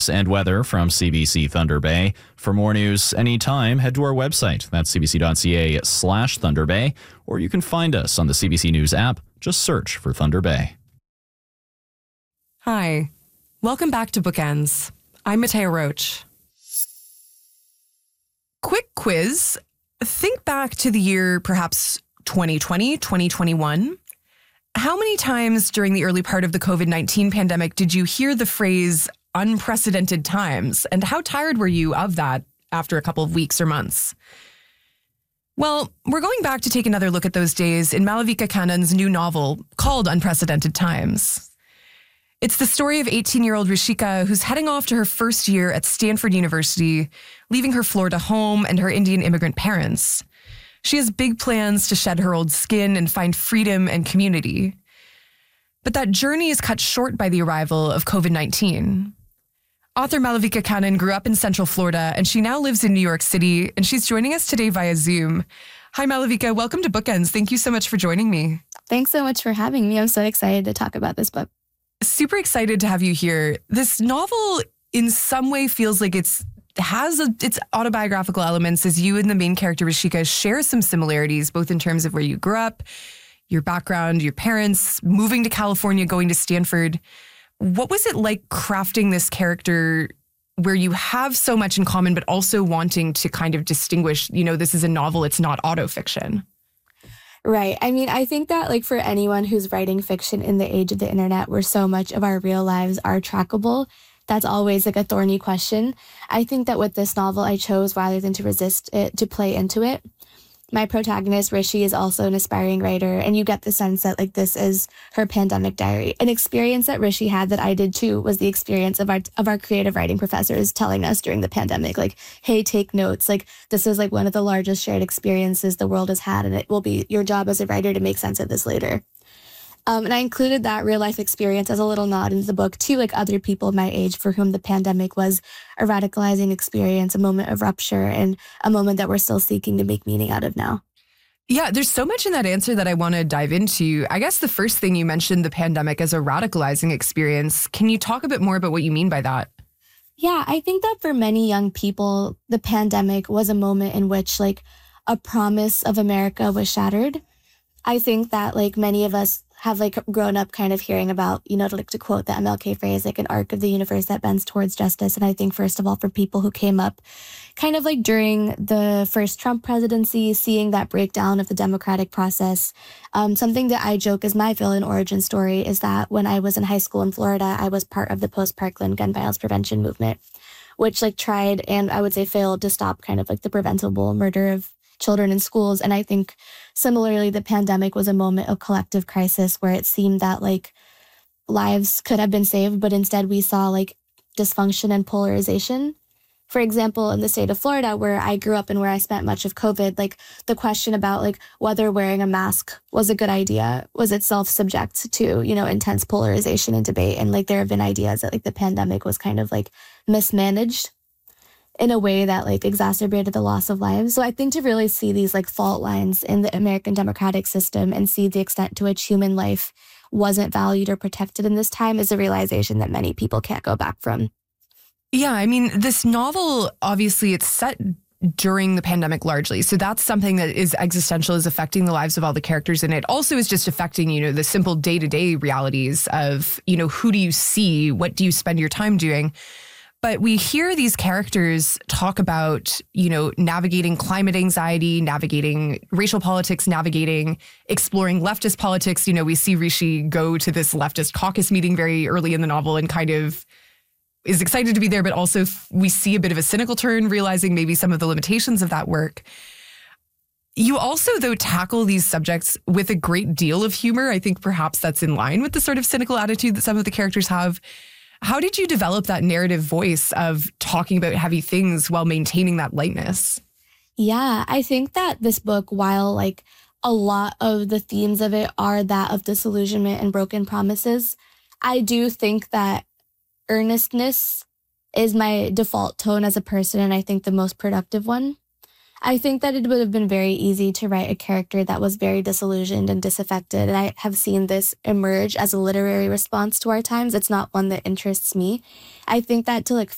and weather from CBC Thunder Bay. For more news anytime, head to our website. That's cbc.ca/Thunder Bay, or you can find us on the CBC News app. Just search for Thunder Bay. Hi. Welcome back to Bookends. I'm Matea Roach. Quick quiz. Think back to the year perhaps 2020, 2021. How many times during the early part of the COVID-19 pandemic did you hear the phrase unprecedented times? And how tired were you of that after a couple of weeks or months? Well, we're going back to take another look at those days in Malavika Kannan's new novel called Unprecedented Times. It's the story of 18-year-old Rishika, who's heading off to her first year at Stanford University, leaving her Florida home and her Indian immigrant parents. She has big plans to shed her old skin and find freedom and community. But that journey is cut short by the arrival of COVID-19. Author Malavika Kannan grew up in Central Florida, and she now lives in New York City, and she's joining us today via Zoom. Hi, Malavika. Welcome to Bookends. Thank you so much for joining me. Thanks so much for having me. I'm so excited to talk about this book. Super excited to have you here. This novel, in some way, feels like its autobiographical elements, as you and the main character, Rishika, share some similarities, both in terms of where you grew up, your background, your parents, moving to California, going to Stanford. What was it like crafting this character where you have so much in common, but also wanting to kind of distinguish, this is a novel, it's not autofiction? Right. I mean, I think that for anyone who's writing fiction in the age of the internet, where so much of our real lives are trackable, that's always a thorny question. I think that with this novel, I chose, rather than to resist it, to play into it. My protagonist, Rishi, is also an aspiring writer, and you get the sense that this is her pandemic diary. An experience that Rishi had that I did too was the experience of our creative writing professors telling us during the pandemic, hey, take notes. This is one of the largest shared experiences the world has had, and it will be your job as a writer to make sense of this later. And I included that real life experience as a little nod into the book to other people my age for whom the pandemic was a radicalizing experience, a moment of rupture, and a moment that we're still seeking to make meaning out of now. Yeah, there's so much in that answer that I want to dive into. I guess the first thing you mentioned, the pandemic as a radicalizing experience. Can you talk a bit more about what you mean by that? Yeah, I think that for many young people, the pandemic was a moment in which a promise of America was shattered. I think that many of us have grown up kind of hearing about, to quote the MLK phrase, an arc of the universe that bends towards justice. And I think, first of all, for people who came up kind of during the first Trump presidency, seeing that breakdown of the democratic process, something that I joke is my villain origin story is that when I was in high school in Florida, I was part of the post-Parkland gun violence prevention movement, which tried and I would say failed to stop kind of the preventable murder of children in schools. And I think similarly, the pandemic was a moment of collective crisis where it seemed that lives could have been saved, but instead we saw dysfunction and polarization. For example, in the state of Florida, where I grew up and where I spent much of COVID, the question about whether wearing a mask was a good idea was itself subject to, intense polarization and debate. And there have been ideas that the pandemic was kind of mismanaged in a way that exacerbated the loss of lives. So I think to really see these fault lines in the American democratic system and see the extent to which human life wasn't valued or protected in this time is a realization that many people can't go back from. Yeah, I mean, this novel, obviously, it's set during the pandemic largely. So that's something that is existential, is affecting the lives of all the characters in it. Also is just affecting, the simple day-to-day realities of, who do you see? What do you spend your time doing? But we hear these characters talk about, navigating climate anxiety, navigating racial politics, exploring leftist politics. We see Rishi go to this leftist caucus meeting very early in the novel and kind of is excited to be there, but also we see a bit of a cynical turn, realizing maybe some of the limitations of that work. You also, though, tackle these subjects with a great deal of humor. I think perhaps that's in line with the sort of cynical attitude that some of the characters have. How did you develop that narrative voice of talking about heavy things while maintaining that lightness? Yeah, I think that this book, while a lot of the themes of it are that of disillusionment and broken promises, I do think that earnestness is my default tone as a person, and I think the most productive one. I think that it would have been very easy to write a character that was very disillusioned and disaffected, and I have seen this emerge as a literary response to our times. It's not one that interests me. I think that to